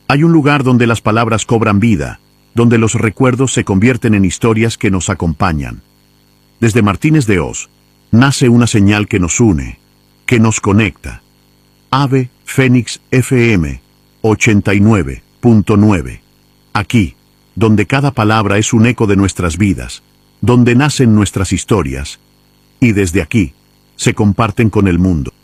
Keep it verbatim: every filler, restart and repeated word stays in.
Hay un lugar donde las palabras cobran vida, donde los recuerdos se convierten en historias que nos acompañan. Desde Martínez de Oz, nace una señal que nos une, que nos conecta. Ave Fénix F M ochenta y nueve punto nueve. Aquí, donde cada palabra es un eco de nuestras vidas, donde nacen nuestras historias, y desde aquí, se comparten con el mundo.